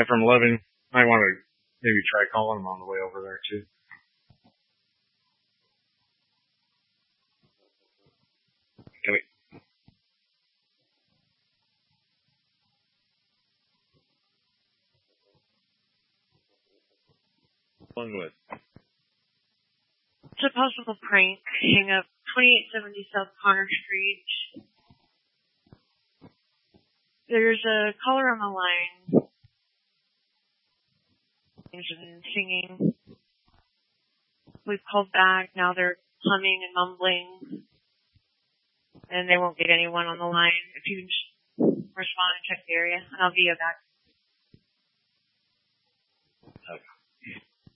from Loving. Might want to maybe try calling him on the way over there too. Okay. One with. It's a possible prank. Hang up 2870 South Connor Street. There's a caller on the line. And singing. We've called back. Now they're humming and mumbling. And they won't get anyone on the line. If you can just respond and check the area, and I'll be back.